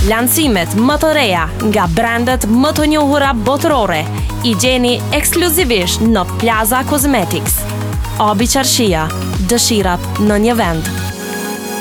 Lancimet më të reja nga brandet më të njohura botërore I gjeni ekskluzivisht në Plaza Cosmetics. Obi Qarshia, dëshirat në një vend.